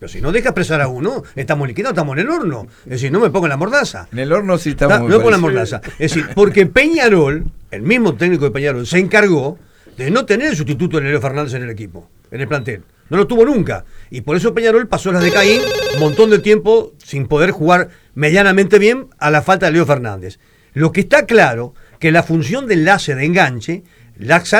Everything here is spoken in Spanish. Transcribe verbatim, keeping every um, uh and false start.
Pero si no deja expresar a uno, estamos liquidados, estamos en el horno. Es decir, no me pongo en la mordaza. En el horno sí estamos. Está, me no me pongo en la parece. mordaza. Es decir, porque Peñarol, el mismo técnico de Peñarol, se encargó de no tener el sustituto de Leo Fernández en el equipo, en el plantel. No lo tuvo nunca. Y por eso Peñarol pasó las de Caín un montón de tiempo sin poder jugar medianamente bien a la falta de Leo Fernández. Lo que está claro, que la función de enlace, de enganche, la